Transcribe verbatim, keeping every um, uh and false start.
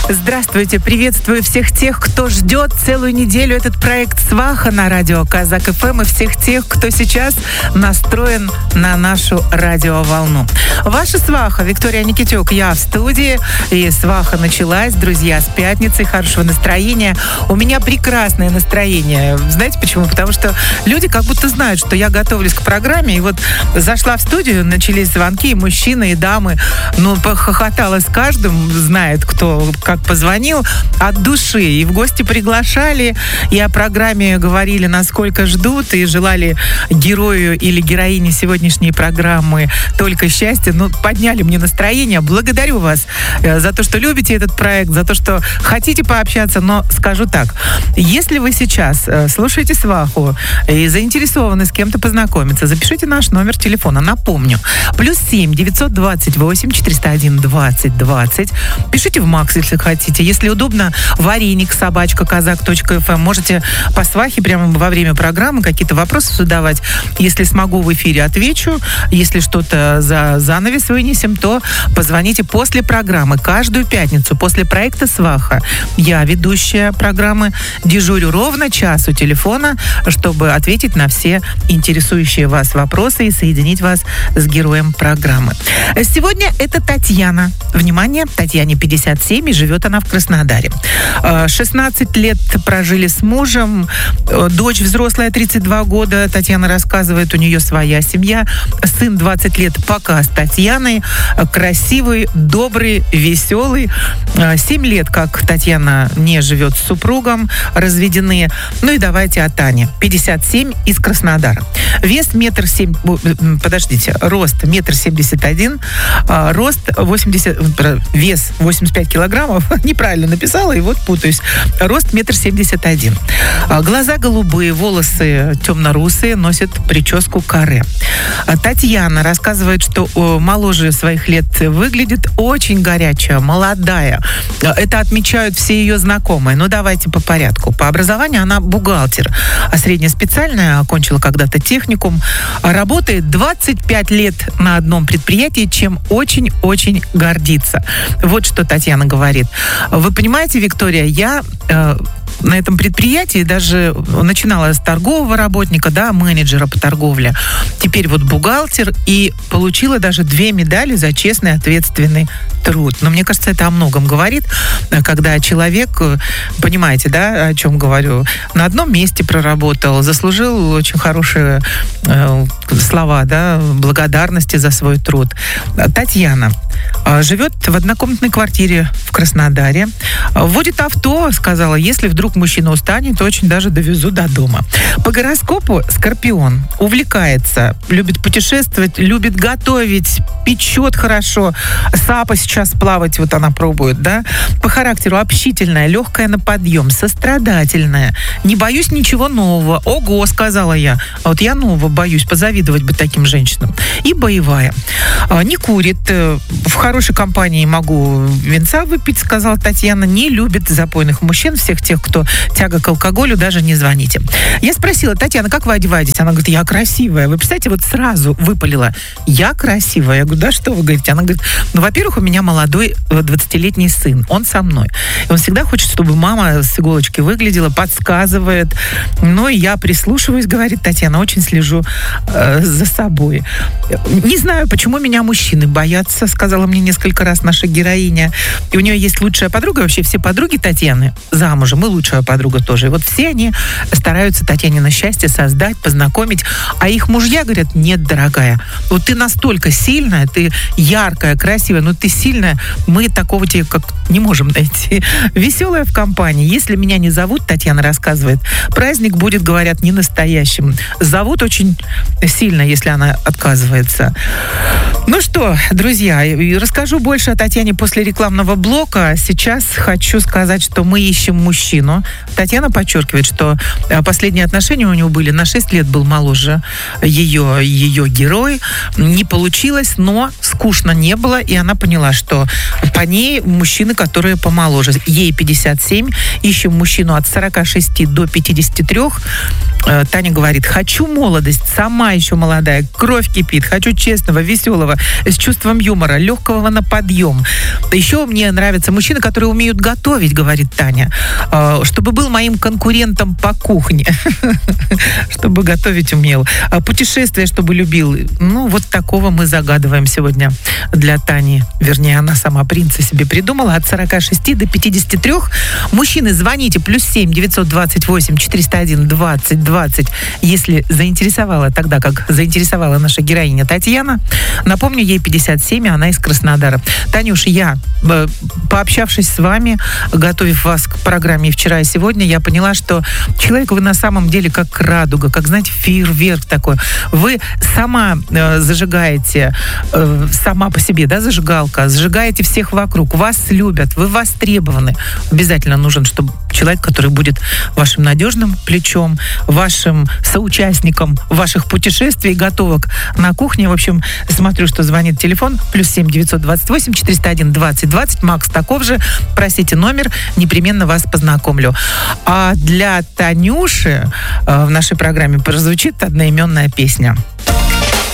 Здравствуйте, приветствую всех тех, кто ждет целую неделю этот проект «Сваха» на радио Казак эф эм и всех тех, кто сейчас настроен на нашу радиоволну. Ваша сваха Виктория Никитюк, я в студии, и сваха началась, друзья, с пятницы, хорошего настроения. У меня прекрасное настроение. Знаете почему? Потому что люди как будто знают, что я готовлюсь к программе, и вот зашла в студию, начались звонки, и мужчины, и дамы, ну, похохотала с каждым, знает, кто как позвонил, от души. И в гости приглашали, и о программе говорили, насколько ждут, и желали герою или героине сегодняшней программы только счастья. Ну, подняли мне настроение. Благодарю вас за то, что любите этот проект, за то, что хотите пообщаться. Но скажу так, если вы сейчас слушаете «Сваху» и заинтересованы с кем-то познакомиться, запишите наш номер телефона. Напомню, плюс семь девятьсот двадцать восемь четыреста один двадцать двадцать. Пишите в Макс, если хотите. Если удобно, вареник собачка казак точка эф эм. Можете по свахе прямо во время программы какие-то вопросы задавать. Если смогу, в эфире отвечу. Если что-то за занавес вынесем, то позвоните после программы. Каждую пятницу после проекта «Сваха» я, ведущая программы, дежурю ровно час у телефона, чтобы ответить на все интересующие вас вопросы и соединить вас с героем программы. Сегодня это Татьяна. Внимание, Татьяне пятьдесят семь, и живет она в Краснодаре. шестнадцать лет прожили с мужем. Дочь взрослая, тридцать два года. Татьяна рассказывает, у нее своя семья. Сын двадцать лет пока с Татьяной. Красивый, добрый, веселый. семь лет, как Татьяна не живет с супругом, разведены. Ну и давайте о Тане. пятьдесят семь, из Краснодара. Вес метр семь... Подождите. Рост метр семьдесят один. Рост восемьдесят... Вес восемьдесят пять килограммов. Неправильно написала, и вот путаюсь. Рост метр семьдесят один. Глаза голубые, волосы темно-русые, носит прическу каре. Татьяна рассказывает, что моложе своих лет выглядит, очень горячая, молодая. Это отмечают все ее знакомые. Но давайте по порядку. По образованию она бухгалтер, а среднеспециальная, окончила когда-то техникум. Работает двадцать пять лет на одном предприятии, чем очень-очень гордится. Вот что Татьяна говорит. Вы понимаете, Виктория, я... Э, на этом предприятии даже начинала с торгового работника, да, менеджера по торговле. Теперь вот бухгалтер, и получила даже две медали за честный, ответственный труд. Но мне кажется, это о многом говорит, когда человек, понимаете, да, о чем говорю, на одном месте проработал, заслужил очень хорошие э, слова, да, благодарности за свой труд. Татьяна э, живет в однокомнатной квартире в Краснодаре. Водит авто, сказала, если вдруг мужчина устанет, то очень даже довезу до дома. По гороскопу Скорпион. Увлекается, любит путешествовать, любит готовить, печет хорошо. Сапа сейчас плавать, вот она пробует, да. По характеру общительная, легкая на подъем, сострадательная. Не боюсь ничего нового. Ого, сказала я. А вот я нового боюсь, позавидовать бы таким женщинам. И боевая. Не курит. В хорошей компании могу винца выпить, сказала Татьяна. Не любит запойных мужчин, всех тех, кто тяга к алкоголю, даже не звоните. Я спросила, Татьяна, как вы одеваетесь? Она говорит, я красивая. Вы представляете, вот сразу выпалила. Я красивая. Я говорю, да что вы говорите? Она говорит, ну, во-первых, у меня молодой двадцатилетний сын. Он со мной. И он всегда хочет, чтобы мама с иголочки выглядела, подсказывает. Ну, и я прислушиваюсь, говорит Татьяна, очень слежу э, за собой. Не знаю, почему меня мужчины боятся, сказала мне несколько раз наша героиня. И у нее есть лучшая подруга. Вообще все подруги Татьяны замужем, и лучшая подруга тоже. И вот все они стараются Татьяне на счастье создать, познакомить. А их мужья говорят, нет, дорогая, вот ты настолько сильная, ты яркая, красивая, но ты сильная, мы такого тебе как не можем найти. Веселая в компании. Если меня не зовут, Татьяна рассказывает, праздник будет, говорят, не настоящим. Зовут очень сильно, если она отказывается. Ну что, друзья, расскажу больше о Татьяне после рекламного блока. Сейчас хочу сказать, что мы ищем мужчину. мужчину. Татьяна подчеркивает, что последние отношения у него были, на шесть лет был моложе ее, ее герой. Не получилось, но скучно не было, и она поняла, что по ней мужчины, которые помоложе. Ей пятьдесят семь, ищем мужчину от сорока шести до пятидесяти трёх. Таня говорит: хочу молодость, сама еще молодая, кровь кипит, хочу честного, веселого, с чувством юмора, легкого на подъем. Еще мне нравятся мужчины, которые умеют готовить, говорит Таня, чтобы был моим конкурентом по кухне, чтобы готовить умел. Путешествия, чтобы любил. Ну, вот такого мы загадываем сегодня для Тани. Вернее, она сама принца себе придумала. От сорока шести до пятидесяти трёх. Мужчины, звоните. Плюс семь девятьсот двадцать восемь четыреста один двадцать двадцать. Если заинтересовала, тогда как заинтересовала наша героиня Татьяна. Напомню, ей пятьдесят семь, а она из Краснодара. Танюш, я, пообщавшись с вами, готовив вас к программе вчера и сегодня, я поняла, что человек вы на самом деле как радуга, как, знаете, фейерверк такой. Вы сама э, зажигаете, э, сама по себе, да, зажигалка, зажигаете всех вокруг, вас любят, вы востребованы. Обязательно нужен, чтобы человек, который будет вашим надежным плечом, вашим соучастником ваших путешествий, готовок на кухне. В общем, смотрю, что звонит телефон. Плюс семь девятьсот двадцать восемь четыреста один двадцать двадцать. Макс таков же. Просите номер, непременно вас познакомлю. А для Танюши э, в нашей программе прозвучит одноименная песня.